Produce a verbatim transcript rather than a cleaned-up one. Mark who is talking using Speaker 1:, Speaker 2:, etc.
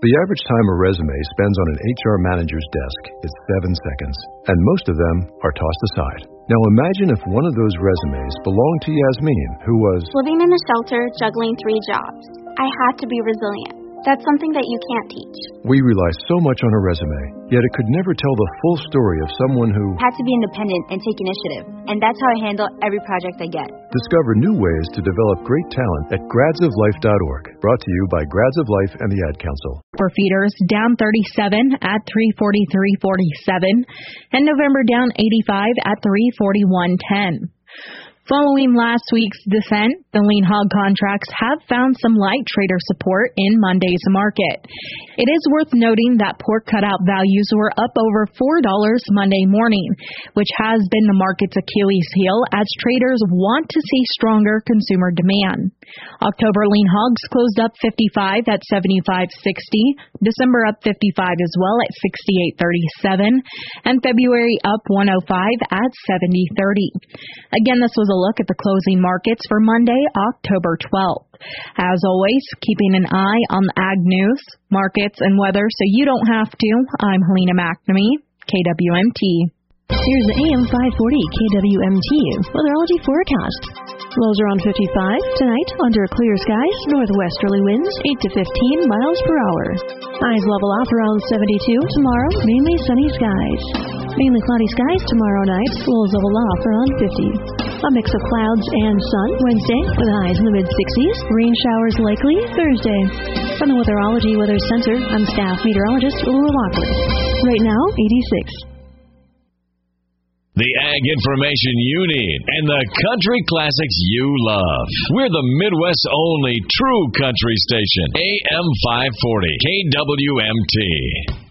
Speaker 1: The average time a resume spends on an H R manager's desk is seven seconds, and most of them are tossed aside. Now imagine if one of those resumes belonged to Yasmin, who was
Speaker 2: living in a shelter, juggling three jobs. I had to be resilient. That's something that you can't teach.
Speaker 1: We rely so much on a resume, yet it could never tell the full story of someone who
Speaker 3: had to be independent and take initiative. And that's how I handle every project I get.
Speaker 1: Discover new ways to develop great talent at grads of life dot org. Brought to you by Grads of Life and the Ad Council.
Speaker 4: For feeders, down thirty-seven at three forty-three forty-seven, and November down eighty-five at three forty-one ten. Following last week's descent, the lean hog contracts have found some light trader support in Monday's market. It is worth noting that pork cutout values were up over four dollars Monday morning, which has been the market's Achilles heel as traders want to see stronger consumer demand. October lean hogs closed up fifty-five at seventy-five sixty, December up fifty-five as well at sixty-eight thirty-seven, and February up one oh five at seventy thirty. Again, this was a look at the closing markets for Monday, October twelfth. As always, keeping an eye on the ag news, markets, and weather so you don't have to. I'm Helena McNamee, K W M T.
Speaker 5: Here's the A M five forty K W M T weatherology forecast. Lows around fifty-five. Tonight, under clear skies, northwesterly winds eight to fifteen miles per hour. Highs level off around seventy-two. Tomorrow, mainly sunny skies. Mainly cloudy skies tomorrow night. Lows level off around fifty. A mix of clouds and sun Wednesday with highs in the mid-sixties. Rain showers likely Thursday. From the Weatherology Weather Center, I'm staff meteorologist Laura Lockwood. Right now, eighty-six.
Speaker 6: The ag information you need and the country classics you love. We're the Midwest's only true country station. A M five forty K W M T.